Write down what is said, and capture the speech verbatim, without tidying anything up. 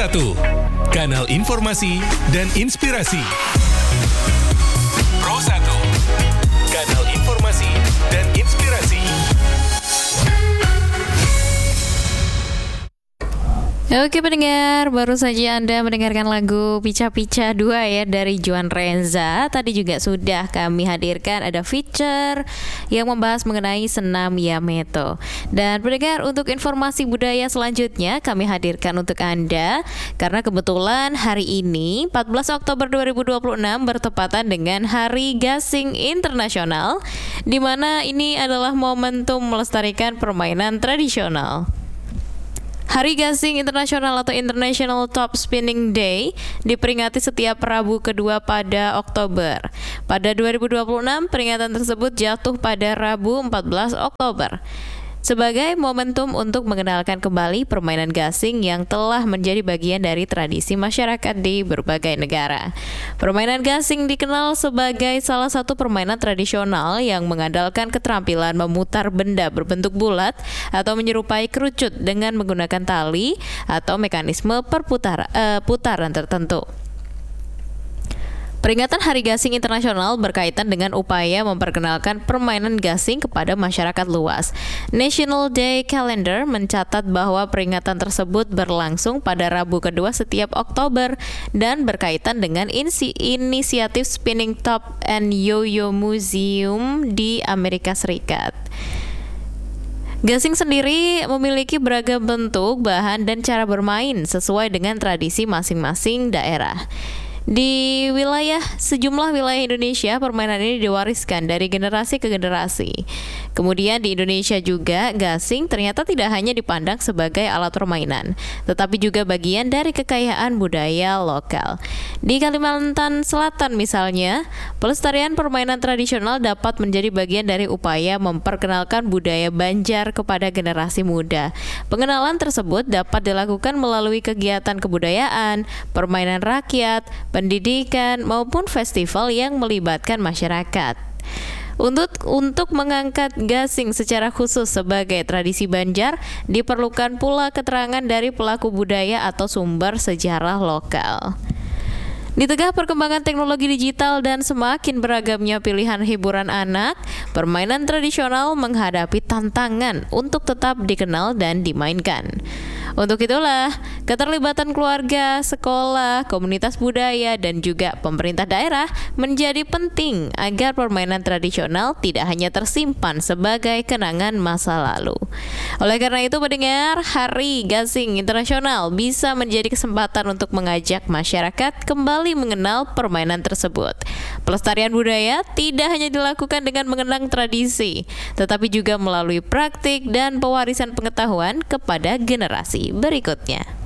satu, kanal informasi dan inspirasi. Pro satu, kanal informasi dan inspirasi. Oke pendengar, baru saja Anda mendengarkan lagu Pica-Pica dua ya dari Joan Renza. Tadi juga sudah kami hadirkan ada feature yang membahas mengenai senam Yamato. Dan pendengar, untuk informasi budaya selanjutnya kami hadirkan untuk Anda karena kebetulan hari ini empat belas Oktober dua ribu dua puluh enam bertepatan dengan Hari Gasing Internasional, di mana ini adalah momentum melestarikan permainan tradisional. Hari Gasing Internasional atau International Top Spinning Day diperingati setiap Rabu kedua pada Oktober. Pada dua ribu dua puluh enam, peringatan tersebut jatuh pada Rabu empat belas Oktober. Sebagai momentum untuk mengenalkan kembali permainan gasing yang telah menjadi bagian dari tradisi masyarakat di berbagai negara. Permainan gasing dikenal sebagai salah satu permainan tradisional yang mengandalkan keterampilan memutar benda berbentuk bulat atau menyerupai kerucut dengan menggunakan tali atau mekanisme perputar, uh, putaran tertentu. Peringatan Hari Gasing Internasional berkaitan dengan upaya memperkenalkan permainan gasing kepada masyarakat luas. National Day Calendar mencatat bahwa peringatan tersebut berlangsung pada Rabu kedua setiap Oktober dan berkaitan dengan insi- inisiatif Spinning Top and Yo-Yo Museum di Amerika Serikat. Gasing sendiri memiliki beragam bentuk, bahan, dan cara bermain sesuai dengan tradisi masing-masing daerah. Di wilayah sejumlah wilayah Indonesia, permainan ini diwariskan dari generasi ke generasi. Kemudian di Indonesia juga, gasing ternyata tidak hanya dipandang sebagai alat permainan, tetapi juga bagian dari kekayaan budaya lokal. Di Kalimantan Selatan misalnya, pelestarian permainan tradisional dapat menjadi bagian dari upaya memperkenalkan budaya Banjar kepada generasi muda. Pengenalan tersebut dapat dilakukan melalui kegiatan kebudayaan, permainan rakyat, pendidikan, maupun festival yang melibatkan masyarakat. Untuk, untuk mengangkat gasing secara khusus sebagai tradisi Banjar, diperlukan pula keterangan dari pelaku budaya atau sumber sejarah lokal. Di tengah perkembangan teknologi digital dan semakin beragamnya pilihan hiburan anak, permainan tradisional menghadapi tantangan untuk tetap dikenal dan dimainkan. Untuk itulah, keterlibatan keluarga, sekolah, komunitas budaya, dan juga pemerintah daerah menjadi penting agar permainan tradisional tidak hanya tersimpan sebagai kenangan masa lalu. Oleh karena itu, pendengar, Hari Gasing Internasional bisa menjadi kesempatan untuk mengajak masyarakat kembali mengenal permainan tersebut. Pelestarian budaya tidak hanya dilakukan dengan mengenang tradisi, tetapi juga melalui praktik dan pewarisan pengetahuan kepada generasi berikutnya.